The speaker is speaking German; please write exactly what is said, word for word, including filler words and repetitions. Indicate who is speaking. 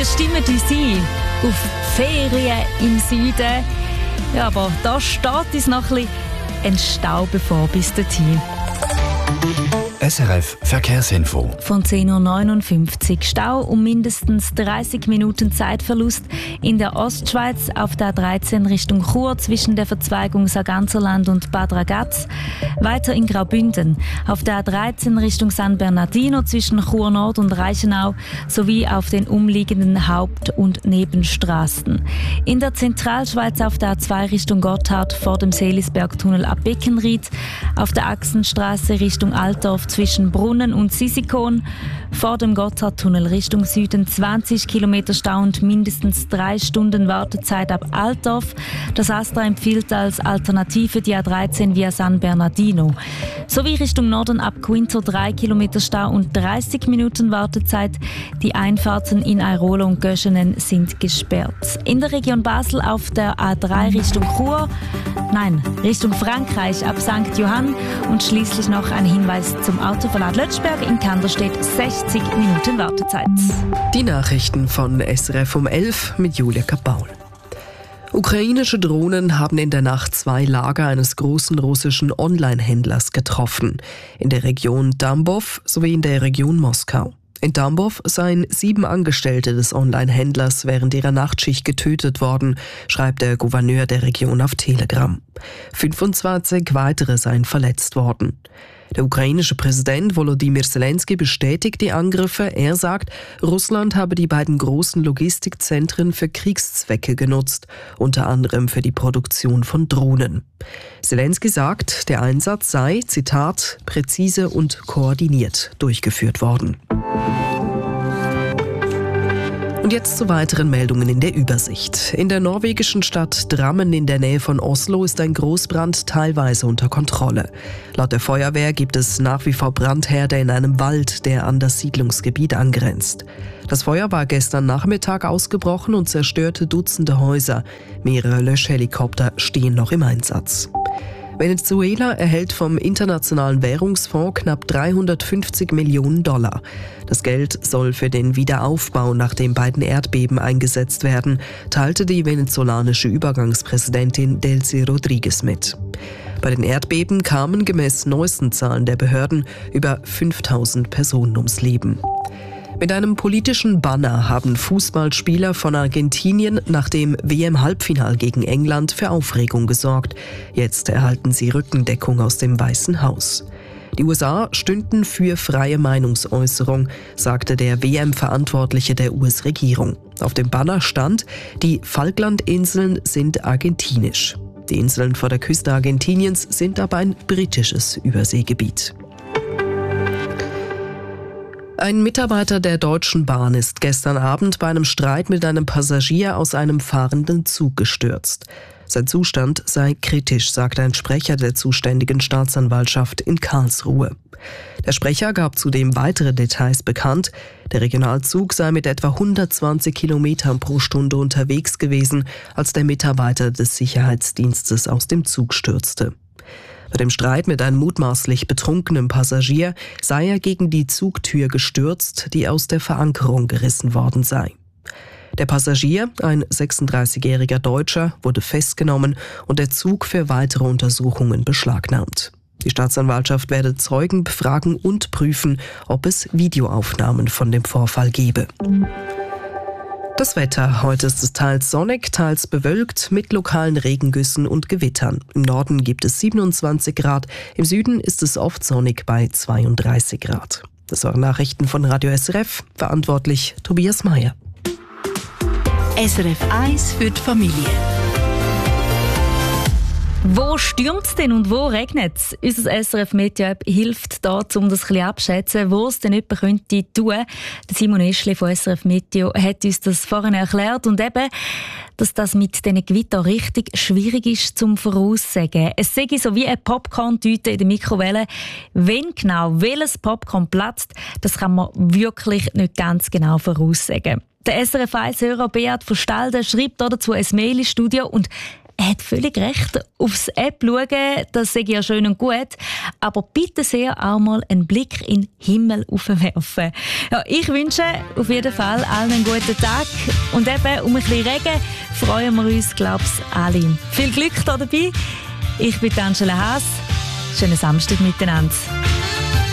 Speaker 1: Wir stimmen uns ein auf Ferien im Süden. Ja, aber da steht uns noch ein bisschen ein Stau bevor bis dorthin.
Speaker 2: S R F Verkehrsinfo.
Speaker 1: Von zehn Uhr neunundfünfzig Stau um mindestens dreißig Minuten Zeitverlust in der Ostschweiz auf der A dreizehn Richtung Chur zwischen der Verzweigung Sarganserland und Bad Ragaz. Weiter in Graubünden auf der A dreizehn Richtung San Bernardino zwischen Chur Nord und Reichenau sowie auf den umliegenden Haupt- und Nebenstraßen. In der Zentralschweiz auf der A zwei Richtung Gotthard vor dem Seelisbergtunnel ab Beckenried, auf der Achsenstraße Richtung Altdorf zwischen Brunnen und Sisikon, vor dem Gotthardtunnel Richtung Süden zwanzig Kilometer Stau und mindestens drei Stunden Wartezeit ab Altdorf. Das ASTRA empfiehlt als Alternative die A dreizehn via San Bernardino. Sowie Richtung Norden ab Quinto drei Kilometer Stau und dreißig Minuten Wartezeit. Die Einfahrten in Airolo und Göschenen sind gesperrt. In der Region Basel auf der A drei Richtung Chur, nein, Richtung Frankreich ab Sankt Johann und schließlich noch ein Hinweis zum Autoverlad Lötschberg in Kandersteg, sechzig Minuten Wartezeit.
Speaker 3: Die Nachrichten von S R F um elf mit Julia Kapaul. Ukrainische Drohnen haben in der Nacht zwei Lager eines großen russischen Online-Händlers getroffen, in der Region Tambov sowie in der Region Moskau. In Tambov seien sieben Angestellte des Online-Händlers während ihrer Nachtschicht getötet worden, schreibt der Gouverneur der Region auf Telegram. fünfundzwanzig weitere seien verletzt worden. Der ukrainische Präsident Volodymyr Zelensky bestätigt die Angriffe. Er sagt, Russland habe die beiden großen Logistikzentren für Kriegszwecke genutzt, unter anderem für die Produktion von Drohnen. Zelensky sagt, der Einsatz sei, Zitat, präzise und koordiniert durchgeführt worden. Und jetzt zu weiteren Meldungen in der Übersicht. In der norwegischen Stadt Drammen in der Nähe von Oslo ist ein Großbrand teilweise unter Kontrolle. Laut der Feuerwehr gibt es nach wie vor Brandherde in einem Wald, der an das Siedlungsgebiet angrenzt. Das Feuer war gestern Nachmittag ausgebrochen und zerstörte Dutzende Häuser. Mehrere Löschhelikopter stehen noch im Einsatz. Venezuela erhält vom Internationalen Währungsfonds knapp dreihundertfünfzig Millionen Dollar. Das Geld soll für den Wiederaufbau nach den beiden Erdbeben eingesetzt werden, teilte die venezolanische Übergangspräsidentin Delcy Rodriguez mit. Bei den Erdbeben kamen gemäß neuesten Zahlen der Behörden über fünftausend Personen ums Leben. Mit einem politischen Banner haben Fußballspieler von Argentinien nach dem W M-Halbfinal gegen England für Aufregung gesorgt. Jetzt erhalten sie Rückendeckung aus dem Weißen Haus. Die U S A stünden für freie Meinungsäußerung, sagte der W M-Verantwortliche der U S-Regierung. Auf dem Banner stand, die Falklandinseln sind argentinisch. Die Inseln vor der Küste Argentiniens sind aber ein britisches Überseegebiet. Ein Mitarbeiter der Deutschen Bahn ist gestern Abend bei einem Streit mit einem Passagier aus einem fahrenden Zug gestürzt. Sein Zustand sei kritisch, sagte ein Sprecher der zuständigen Staatsanwaltschaft in Karlsruhe. Der Sprecher gab zudem weitere Details bekannt. Der Regionalzug sei mit etwa hundertzwanzig Kilometern pro Stunde unterwegs gewesen, als der Mitarbeiter des Sicherheitsdienstes aus dem Zug stürzte. Bei dem Streit mit einem mutmaßlich betrunkenen Passagier sei er gegen die Zugtür gestürzt, die aus der Verankerung gerissen worden sei. Der Passagier, ein sechsunddreißigjähriger Deutscher, wurde festgenommen und der Zug für weitere Untersuchungen beschlagnahmt. Die Staatsanwaltschaft werde Zeugen befragen und prüfen, ob es Videoaufnahmen von dem Vorfall gebe. Das Wetter. Heute ist es teils sonnig, teils bewölkt mit lokalen Regengüssen und Gewittern. Im Norden gibt es siebenundzwanzig Grad, im Süden ist es oft sonnig bei zweiunddreißig Grad. Das waren Nachrichten von Radio S R F, verantwortlich Tobias Meyer.
Speaker 4: S R F eins für die Familie.
Speaker 1: Wo stürmt es denn und wo regnet es? Unser S R F Meteo App hilft da, um das ein bisschen abzuschätzen, wo es denn jemand könnte tun. Simon Eschli von S R F Meteo hat uns das vorhin erklärt und eben, dass das mit diesen Gewittern richtig schwierig ist zum Voraussagen. Es sei so wie eine Popcorn-Tüte in der Mikrowelle. Wenn genau welches Popcorn platzt, das kann man wirklich nicht ganz genau voraussagen. Der S R F eins-Hörer Beat von Stalden schreibt dazu ein Mail ins Studio und er hat völlig recht. Aufs App schauen, das sei ja schön und gut, aber bitte sehr auch mal einen Blick in den Himmel werfen. Ja, ich wünsche auf jeden Fall allen einen guten Tag und eben um ein bisschen Regen freuen wir uns, glaube ich, alle. Viel Glück da dabei. Ich bin Angela Haas. Schönen Samstag miteinander.